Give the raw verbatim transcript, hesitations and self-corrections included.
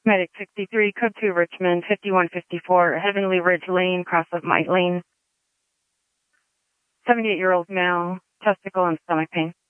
Medic sixty-three, code two Richmond, fifty-one fifty-four, Heavenly Ridge Lane, cross of Might Lane. seventy-eight-year-old male, testicle and stomach pain.